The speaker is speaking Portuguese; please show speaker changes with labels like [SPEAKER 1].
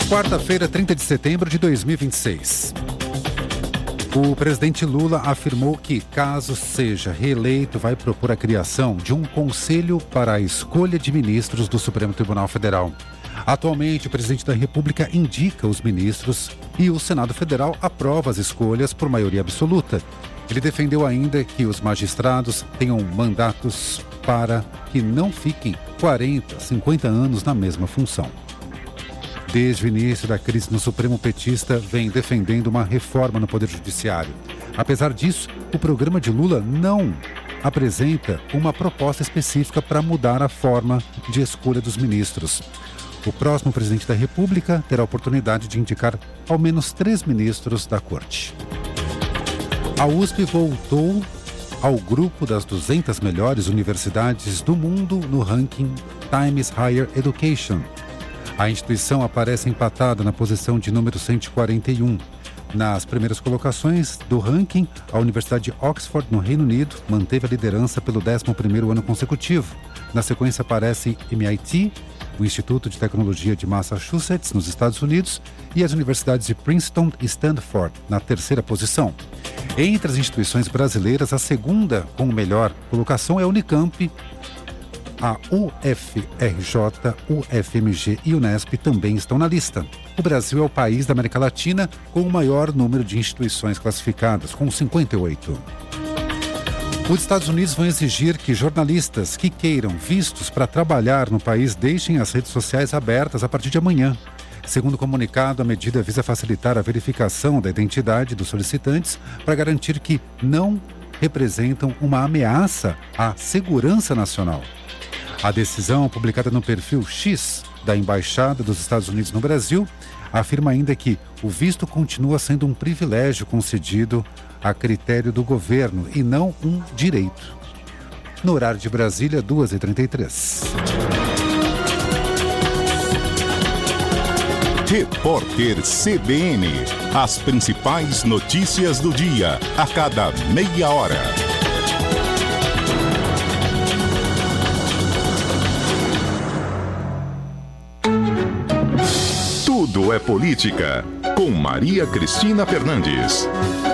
[SPEAKER 1] Quarta-feira, 30 de setembro de 2026. O presidente Lula afirmou que, caso seja reeleito, vai propor a criação de um conselho para a escolha de ministros do Supremo Tribunal Federal. Atualmente, o presidente da República indica os ministros e o Senado Federal aprova as escolhas por maioria absoluta. Ele defendeu ainda que os magistrados tenham mandatos para que não fiquem 40, 50 anos na mesma função. Desde o início da crise no Supremo, o petista vem defendendo uma reforma no Poder Judiciário. Apesar disso, o programa de Lula não apresenta uma proposta específica para mudar a forma de escolha dos ministros. O próximo presidente da República terá a oportunidade de indicar ao menos 3 ministros da Corte. A USP voltou ao grupo das 200 melhores universidades do mundo no ranking Times Higher Education. A instituição aparece empatada na posição de número 141. Nas primeiras colocações do ranking, a Universidade de Oxford, no Reino Unido, manteve a liderança pelo 11º ano consecutivo. Na sequência aparece MIT, o Instituto de Tecnologia de Massachusetts, nos Estados Unidos, e as universidades de Princeton e Stanford, na 3ª posição. Entre as instituições brasileiras, a segunda com melhor colocação é a Unicamp. A UFRJ, UFMG e Unesp também estão na lista. O Brasil é o país da América Latina com o maior número de instituições classificadas, com 58. Os Estados Unidos vão exigir que jornalistas que queiram vistos para trabalhar no país deixem as redes sociais abertas a partir de amanhã. Segundo o comunicado, a medida visa facilitar a verificação da identidade dos solicitantes para garantir que não representam uma ameaça à segurança nacional. A decisão, publicada no perfil X da Embaixada dos Estados Unidos no Brasil, afirma ainda que o visto continua sendo um privilégio concedido a critério do governo e não um direito. No horário de Brasília, 2h33.
[SPEAKER 2] Repórter CBN. As principais notícias do dia, a cada meia hora. Tudo é política, com Maria Cristina Fernandes.